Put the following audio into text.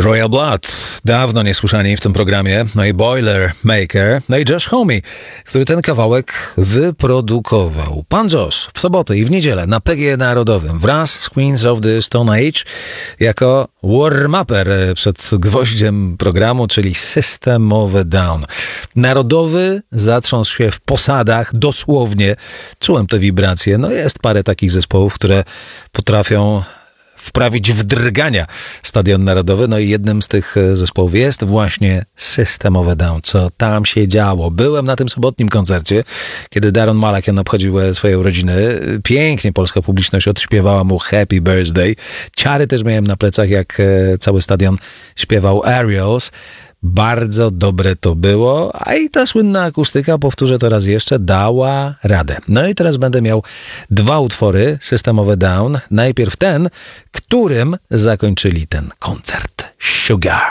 Royal Blood, dawno niesłyszani w tym programie, no i Boilermaker, no i Josh Homme, który ten kawałek wyprodukował. Pan Josh w sobotę i w niedzielę na PGE Narodowym wraz z Queens of the Stone Age jako warm-upper przed gwoździem programu, czyli Systemowy Down. Narodowy zatrząsł się w posadach, dosłownie czułem te wibracje. No jest parę takich zespołów, które potrafią wprawić w drgania Stadion Narodowy. No i jednym z tych zespołów jest właśnie Systemowy Down. Co tam się działo? Byłem na tym sobotnim koncercie, kiedy Daron Malakian obchodził swoje urodziny. Pięknie polska publiczność odśpiewała mu Happy Birthday. Ciary też miałem na plecach, jak cały stadion śpiewał Aerials. Bardzo dobre to było, a i ta słynna akustyka, powtórzę to raz jeszcze, dała radę. No i teraz będę miał dwa utwory Systemowe Down. Najpierw ten, którym zakończyli ten koncert. Sugar.